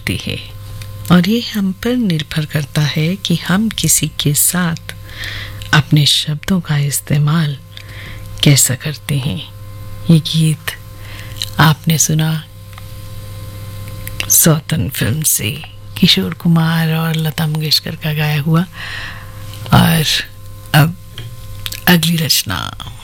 होती है और ये हम पर निर्भर करता है कि हम किसी के साथ अपने शब्दों का इस्तेमाल कैसा करते हैं। ये गीत आपने सुना सौतन फिल्म से, किशोर कुमार और लता मंगेशकर का गाया हुआ। और अब अगली रचना